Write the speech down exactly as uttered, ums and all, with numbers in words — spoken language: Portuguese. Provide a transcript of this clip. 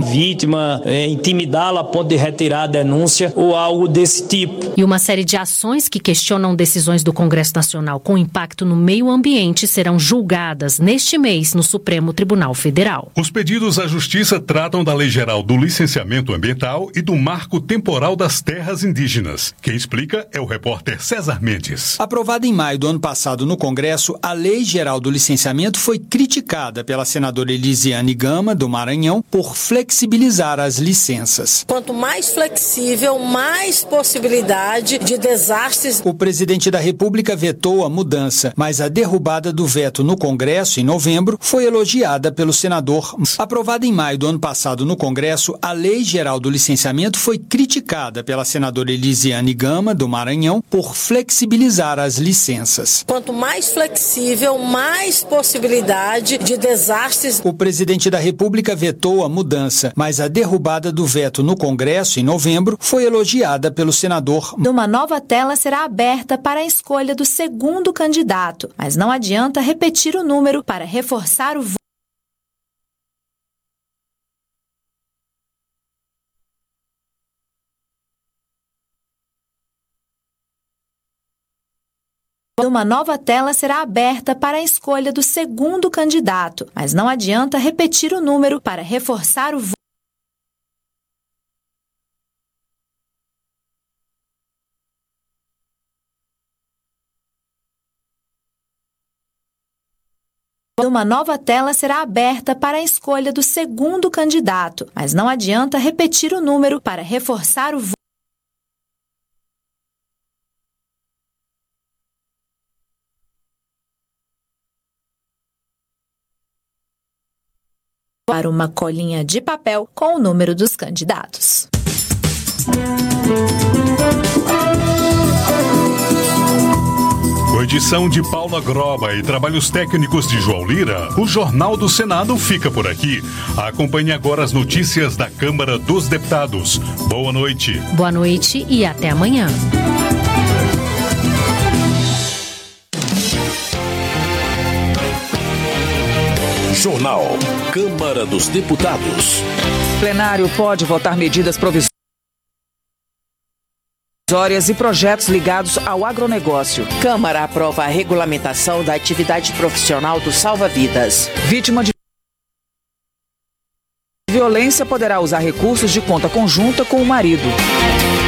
vítima, é, intimidá-la a ponto de retirar a denúncia ou algo desse tipo. E uma série de ações que questionam decisões do Congresso Nacional com impacto no meio ambiente serão julgadas neste mês no Supremo Tribunal Federal. Os pedidos à Justiça tratam da Lei Geral do Licenciamento Ambiental e do Marco Temporal das Terras Indígenas. Quem explica é o repórter César Mendes. Aprovada em maio do ano passado no Congresso, a Lei Geral do Licenciamento foi criticada pela senadora Elisiane Gama, do Maranhão, por flexibilizar as licenças. Quanto mais flexível, mais possibilidade de desastres. O presidente da República vetou a mudança, mas a derrubada do veto no Congresso, em novembro, foi elogiada pelo senador. Aprovada em maio do ano passado no Congresso, a Lei Geral do Licenciamento foi criticada pela senadora Elisiane Gama, do Maranhão, por flexibilizar as licenças. Quanto mais flexível, mais possibilidade de desastres. O presidente da República vetou a mudança, mas a derrubada do veto no Congresso, em novembro, foi elogiada pelo senador. Uma nova tela será aberta para a escolha do segundo candidato, mas não adianta repetir o número para reforçar o voto. Uma nova tela será aberta para a escolha do segundo candidato, mas não adianta repetir o número para reforçar o voto. Uma nova tela será aberta para a escolha do segundo candidato, mas não adianta repetir o número para reforçar o voto. Para uma colinha de papel com o número dos candidatos. Com edição de Paula Groba e trabalhos técnicos de João Lira, o Jornal do Senado fica por aqui. Acompanhe agora as notícias da Câmara dos Deputados. Boa noite. Boa noite e até amanhã. Jornal Câmara dos Deputados. O plenário pode votar medidas provisórias e projetos ligados ao agronegócio. Câmara aprova a regulamentação da atividade profissional do salva-vidas. Vítima de violência poderá usar recursos de conta conjunta com o marido.